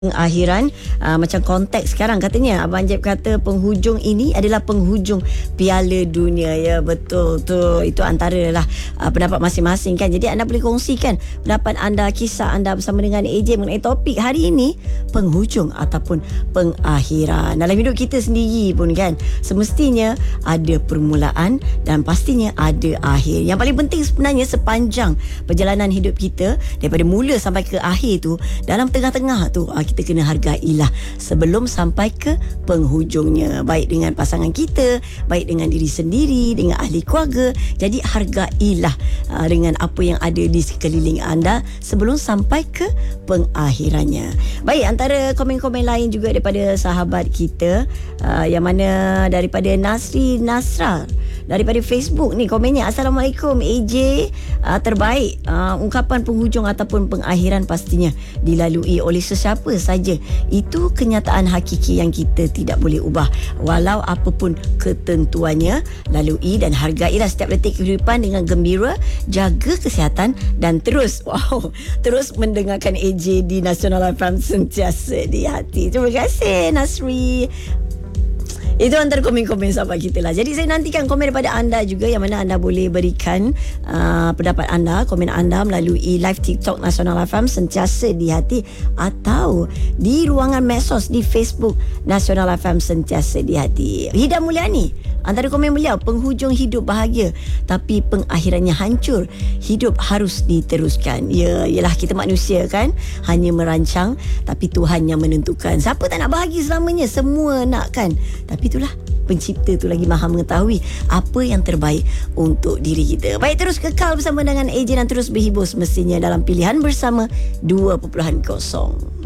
Pengakhiran macam konteks sekarang katanya Abang Jeb kata penghujung ini adalah penghujung Piala Dunia. Ya, betul tu, itu antara lah pendapat masing-masing kan. Jadi anda boleh kongsikan pendapat anda, kisah anda bersama dengan AJ mengenai topik hari ini, penghujung ataupun pengakhiran. Dalam hidup kita sendiri pun kan, semestinya ada permulaan dan pastinya ada akhir. Yang paling penting sebenarnya sepanjang perjalanan hidup kita, daripada mula sampai ke akhir tu, dalam tengah-tengah tu kita kena hargailah sebelum sampai ke penghujungnya, baik dengan pasangan kita, baik dengan diri sendiri, dengan ahli keluarga. Jadi hargailah dengan apa yang ada di sekeliling anda sebelum sampai ke pengakhirannya. Baik, antara komen-komen lain juga daripada sahabat kita, yang mana daripada Nasri Nasra daripada Facebook ni komennya, Assalamualaikum AJ, terbaik. Ungkapan penghujung ataupun pengakhiran pastinya dilalui oleh sesiapa saja. Itu kenyataan hakiki yang kita tidak boleh ubah, walau apapun ketentuannya. Lalui dan hargailah setiap detik kehidupan dengan gembira, jaga kesihatan dan terus mendengarkan AJ di Nasional FM sentiasa di hati. Terima kasih Nasri. Itu antara komen-komen sahabat kita lah. Jadi saya nantikan komen daripada anda juga, yang mana anda boleh berikan pendapat anda, komen anda melalui live TikTok Nasional FM sentiasa di hati, atau di ruangan medsos di Facebook Nasional FM sentiasa di hati. Hida Mulyani, antara komen beliau, penghujung hidup bahagia tapi pengakhirannya hancur. Hidup harus diteruskan. Ya, ialah kita manusia kan, hanya merancang tapi Tuhan yang menentukan. Siapa tak nak bahagia selamanya? Semua nak kan. Tapi itulah, pencipta tu lagi maha mengetahui apa yang terbaik untuk diri kita. Baik, terus kekal bersama dengan AJ dan terus berhibur semestinya dalam Pilihan Bersama 2.0.